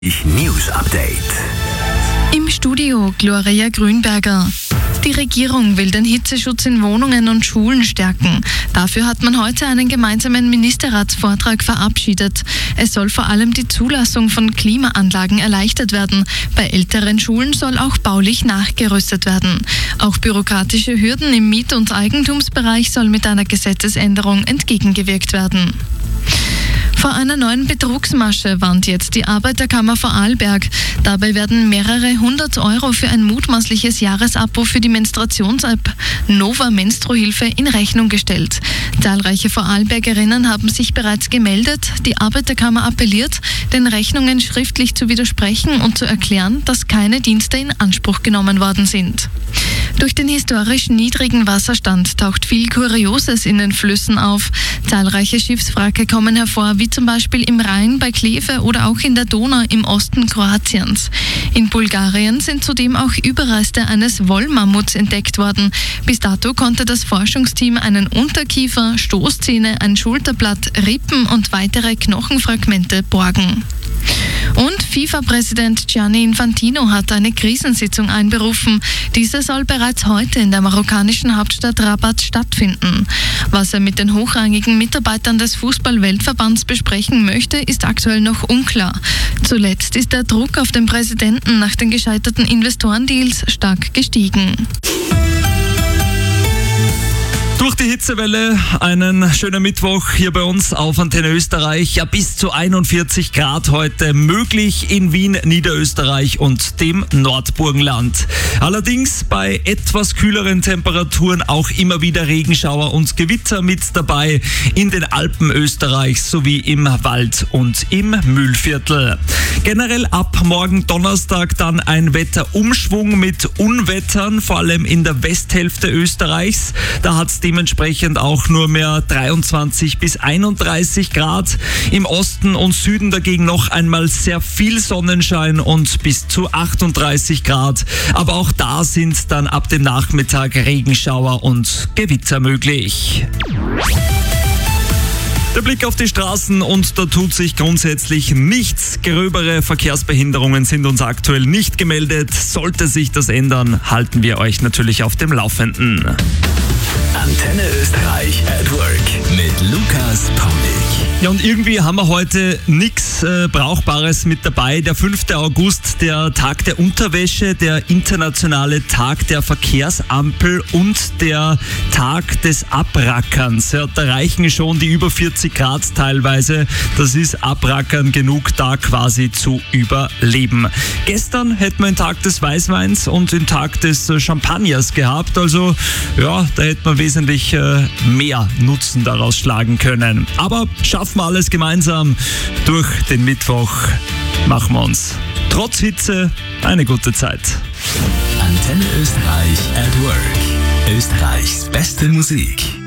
News Update. Im Studio Gloria Grünberger. Die Regierung will den Hitzeschutz in Wohnungen und Schulen stärken. Dafür hat man heute einen gemeinsamen Ministerratsvortrag verabschiedet. Es soll vor allem die Zulassung von Klimaanlagen erleichtert werden. Bei älteren Schulen soll auch baulich nachgerüstet werden. Auch bürokratische Hürden im Miet- und Eigentumsbereich soll mit einer Gesetzesänderung entgegengewirkt werden. Vor einer neuen Betrugsmasche warnt jetzt die Arbeiterkammer Vorarlberg. Dabei werden mehrere 100 € für ein mutmaßliches Jahresabo für die Menstruations-App Nova Menstruhilfe in Rechnung gestellt. Zahlreiche Vorarlbergerinnen haben sich bereits gemeldet. Die Arbeiterkammer appelliert, den Rechnungen schriftlich zu widersprechen und zu erklären, dass keine Dienste in Anspruch genommen worden sind. Durch den historisch niedrigen Wasserstand taucht viel Kurioses in den Flüssen auf. Zahlreiche Schiffswracke kommen hervor, wie zum Beispiel im Rhein bei Kleve oder auch in der Donau im Osten Kroatiens. In Bulgarien sind zudem auch Überreste eines Wollmammuts entdeckt worden. Bis dato konnte das Forschungsteam einen Unterkiefer, Stoßzähne, ein Schulterblatt, Rippen und weitere Knochenfragmente borgen. Und FIFA-Präsident Gianni Infantino hat eine Krisensitzung einberufen. Diese soll bereits heute in der marokkanischen Hauptstadt Rabat stattfinden. Was er mit den hochrangigen Mitarbeitern des Fußball-Weltverbands besprechen möchte, ist aktuell noch unklar. Zuletzt ist der Druck auf den Präsidenten nach den gescheiterten Investorendeals stark gestiegen. Durch die Hitzewelle einen schönen Mittwoch hier bei uns auf Antenne Österreich. Ja, bis zu 41 Grad heute möglich in Wien, Niederösterreich und dem Nordburgenland. Allerdings bei etwas kühleren Temperaturen auch immer wieder Regenschauer und Gewitter mit dabei in den Alpen Österreichs sowie im Wald und im Mühlviertel. Generell ab morgen Donnerstag dann ein Wetterumschwung mit Unwettern, vor allem in der Westhälfte Österreichs. Da hat es dementsprechend auch nur mehr 23 bis 31 Grad. Im Osten und Süden dagegen noch einmal sehr viel Sonnenschein und bis zu 38 Grad. Aber auch da sind dann ab dem Nachmittag Regenschauer und Gewitter möglich. Der Blick auf die Straßen und da tut sich grundsätzlich nichts. Gröbere Verkehrsbehinderungen sind uns aktuell nicht gemeldet. Sollte sich das ändern, halten wir euch natürlich auf dem Laufenden. Antenne Österreich at Work mit Lukas Paulik. Ja, und irgendwie haben wir heute nichts Brauchbares mit dabei. Der 5. August, der Tag der Unterwäsche, der internationale Tag der Verkehrsampel und der Tag des Abrackerns. Ja, da reichen schon die über 40 Grad teilweise. Das ist Abrackern genug, da quasi zu überleben. Gestern hätten wir den Tag des Weißweins und den Tag des Champagners gehabt. Also ja, da hätte man wesentlich mehr Nutzen daraus schlagen können. Aber schaffen wir alles gemeinsam. Durch den Mittwoch machen wir uns trotz Hitze eine gute Zeit. Antenne Österreich at Work. Österreichs beste Musik.